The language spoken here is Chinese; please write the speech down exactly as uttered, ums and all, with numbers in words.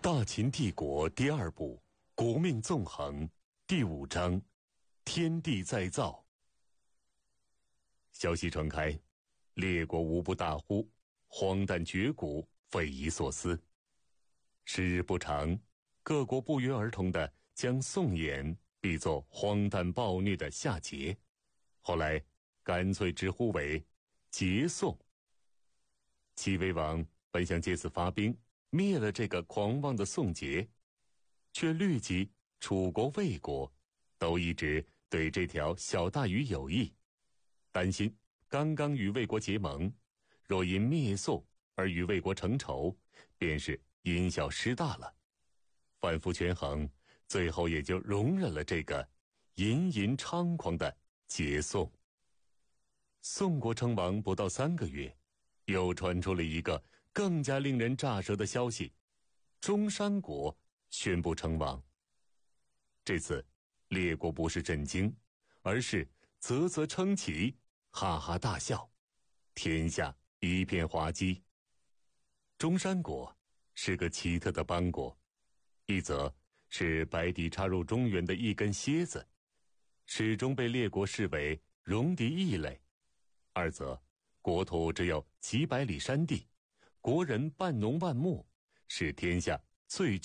大秦帝国第二部国命纵横第五章天地再造。消息传开，列国无不大呼，荒诞绝骨，匪夷所思。时日不长，各国不约而同地将宋演比作荒诞暴虐的夏桀，后来干脆直呼为桀宋。齐威王本想借此发兵灭了这个狂妄的宋桀，却虑及楚国魏国都一直对这条小大鱼有意，担心刚刚与魏国结盟，若因灭宋而与魏国成仇，便是因小失大了。反复权衡，最后也就容忍了这个淫淫猖狂的桀宋。宋国称王不到三个月，又传出了一个更加令人咋舌的消息，中山国宣布称王。这次列国不是震惊，而是啧啧称奇，哈哈大笑，天下一片哗稽。中山国是个奇特的邦国，一则是白底插入中原的一根楔子，始终被列国视为戎狄异类；二则国土只有几百里山地，国人半农半牧，是天下最